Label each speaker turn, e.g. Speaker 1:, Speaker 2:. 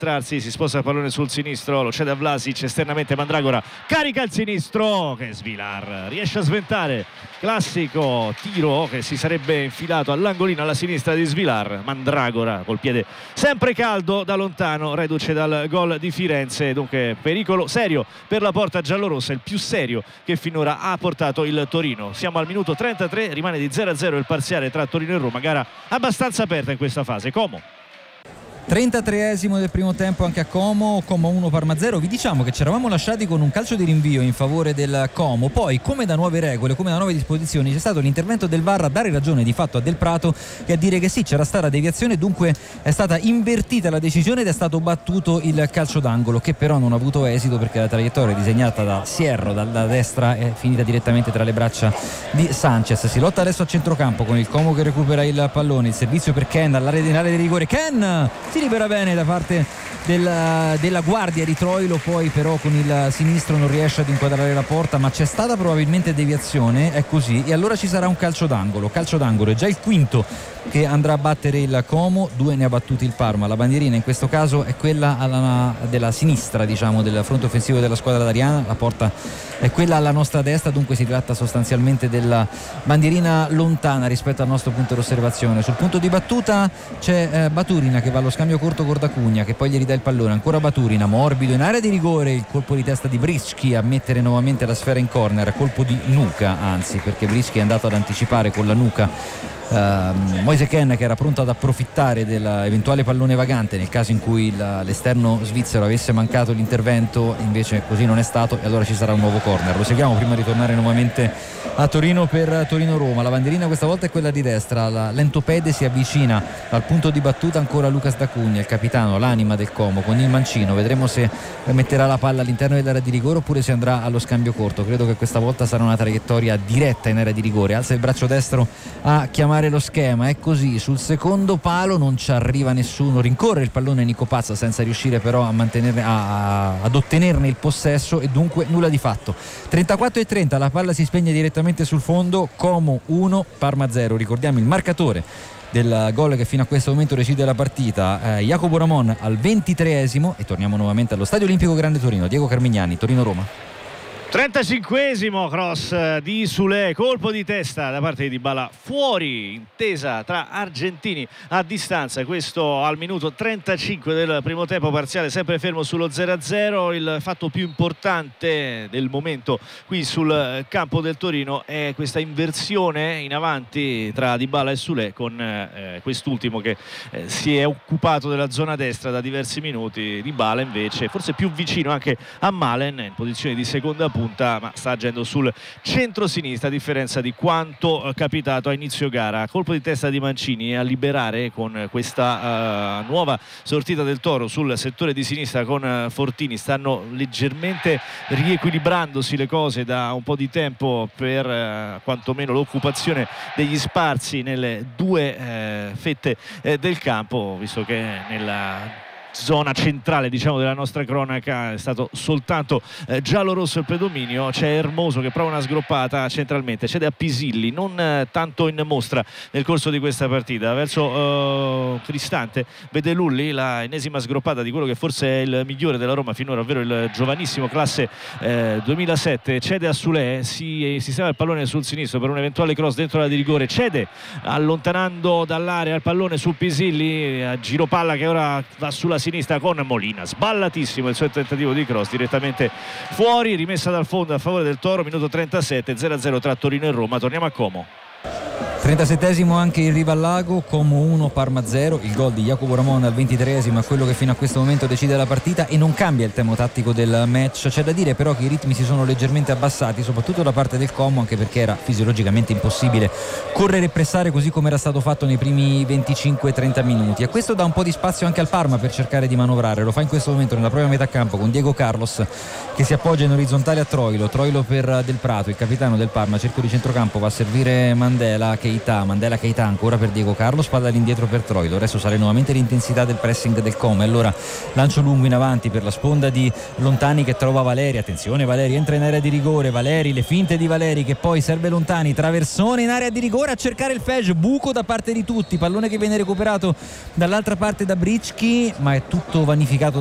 Speaker 1: centrarsi, si sposta il pallone sul sinistro, lo cede a Vlasic, esternamente Mandragora carica il sinistro, che Svilar riesce a sventare, classico tiro che si sarebbe infilato all'angolino alla sinistra di Svilar. Mandragora col piede sempre caldo da lontano, reduce dal gol di Firenze, dunque pericolo serio per la porta giallorossa, il più serio che finora ha portato il Torino. Siamo al minuto 33, rimane di 0-0 il parziale tra Torino e Roma, gara abbastanza aperta in questa fase. Como
Speaker 2: 33esimo del primo tempo anche a Como 1 Parma 0. Vi diciamo che ci eravamo lasciati con un calcio di rinvio in favore del Como, poi come da nuove regole, come da nuove disposizioni c'è stato l'intervento del VAR a dare ragione di fatto a Del Prato e a dire che sì, c'era stata deviazione, dunque è stata invertita la decisione ed è stato battuto il calcio d'angolo, che però non ha avuto esito perché la traiettoria disegnata da Sierro dalla destra è finita direttamente tra le braccia di Sanchez. Si lotta adesso a centrocampo con il Como che recupera il pallone, il servizio per Ken all'area di rigore, Ken si libera bene da parte della guardia di Troilo, poi però con il sinistro non riesce ad inquadrare la porta, ma c'è stata probabilmente deviazione, è così, e allora ci sarà un calcio d'angolo è già il quinto che andrà a battere il Como, 2 ne ha battuti il Parma. La bandierina in questo caso è quella della sinistra, diciamo, del fronte offensivo della squadra d'Ariana, la porta è quella alla nostra destra, dunque si tratta sostanzialmente della bandierina lontana rispetto al nostro punto d'osservazione. Sul punto di battuta c'è Baturina che va allo scambio corto con D'Acugna, che poi gli ridà il pallone, ancora Baturina, morbido in area di rigore, il colpo di testa di Brischi a mettere nuovamente la sfera in corner, colpo di nuca anzi, perché Brischi è andato ad anticipare con la nuca Moise Kean, che era pronto ad approfittare dell'eventuale pallone vagante nel caso in cui l'esterno svizzero avesse mancato l'intervento, invece così non è stato e allora ci sarà un nuovo corner. Lo seguiamo prima di tornare nuovamente a Torino per Torino-Roma. La bandierina questa volta è quella di destra, l'entopede si avvicina al punto di battuta, ancora Lucas D'Acugna, il capitano, l'anima del Como, con il mancino. Vedremo se metterà la palla all'interno dell'area di rigore oppure se andrà allo scambio corto. Credo che questa volta sarà una traiettoria diretta in area di rigore, alza il braccio destro a chiamare lo schema, è così, sul secondo palo non ci arriva nessuno, rincorre il pallone Nico Pazza senza riuscire però ad ottenerne il possesso e dunque nulla di fatto. 34:30, la palla si spegne direttamente sul fondo, Como 1 Parma 0. Ricordiamo il marcatore del gol che fino a questo momento decide la partita, Jacopo Ramon al 23esimo, e torniamo nuovamente allo Stadio Olimpico Grande Torino. Diego Carmignani, Torino-Roma.
Speaker 1: 35esimo cross di Sule, colpo di testa da parte di Dybala, fuori, intesa tra argentini a distanza, questo al minuto 35 del primo tempo, parziale sempre fermo sullo 0-0. Il fatto più importante del momento qui sul campo del Torino è questa inversione in avanti tra Dybala e Sule, con quest'ultimo che si è occupato della zona destra da diversi minuti. Dybala invece forse più vicino anche a Malen in posizione di seconda punta, ma sta agendo sul centro-sinistra, a differenza di quanto capitato a inizio gara. Colpo di testa di Mancini a liberare con questa nuova sortita del Toro sul settore di sinistra con Fortini. Stanno leggermente riequilibrandosi le cose da un po' di tempo per quantomeno l'occupazione degli spazi nelle due fette del campo, visto che nella zona centrale, diciamo, della nostra cronaca è stato soltanto giallo-rosso il predominio. C'è Hermoso che prova una sgroppata centralmente, cede a Pisilli, non tanto in mostra nel corso di questa partita, verso Cristante vede Lulli, la ennesima sgroppata di quello che forse è il migliore della Roma finora, ovvero il giovanissimo classe 2007, cede a Sule, si sistema il pallone sul sinistro per un eventuale cross dentro la di rigore, cede allontanando dall'area il pallone su Pisilli, a giro palla che ora va sulla sinistra con Molina, sballatissimo il suo tentativo di cross, direttamente fuori, rimessa dal fondo a favore del Toro. Minuto 37, 0-0 tra Torino e Roma. Torniamo a Como.
Speaker 2: 37esimo anche il Rivallago, Como 1 Parma 0. Il gol di Jacopo Ramon al 23esimo è quello che fino a questo momento decide la partita e non cambia il tema tattico del match. C'è da dire però che i ritmi si sono leggermente abbassati, soprattutto da parte del Como, anche perché era fisiologicamente impossibile correre e pressare così come era stato fatto nei primi 25-30 minuti, e questo dà un po' di spazio anche al Parma per cercare di manovrare. Lo fa in questo momento nella propria metà campo con Diego Carlos che si appoggia in orizzontale a Troilo per Del Prato, il capitano del Parma. Cerco di centrocampo, va a servire Mandela che Keita, Mandela Keita ancora per Diego Carlos, palla all'indietro per Troilo, adesso sale nuovamente l'intensità del pressing del Como, e allora lancio lungo in avanti per la sponda di Lontani che trova Valeri, attenzione Valeri entra in area di rigore, Valeri, le finte di Valeri che poi serve Lontani, traversone in area di rigore a cercare il Fej, buco da parte di tutti, pallone che viene recuperato dall'altra parte da Bricchi, ma è tutto vanificato